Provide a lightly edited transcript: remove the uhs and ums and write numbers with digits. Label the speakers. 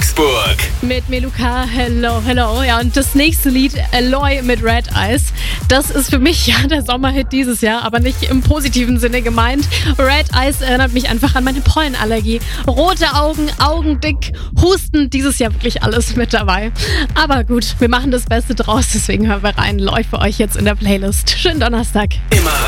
Speaker 1: Augsburg.
Speaker 2: Mit Meluka, hello, hello. Ja, und das nächste Lied, Aloy mit Red Eyes, das ist für mich ja der Sommerhit dieses Jahr, aber nicht im positiven Sinne gemeint. Red Eyes erinnert mich einfach an meine Pollenallergie. Rote Augen, Augen dick, Husten, dieses Jahr wirklich alles mit dabei. Aber gut, wir machen das Beste draus, deswegen hören wir rein. Läuft für euch jetzt in der Playlist. Schönen Donnerstag.
Speaker 1: Immer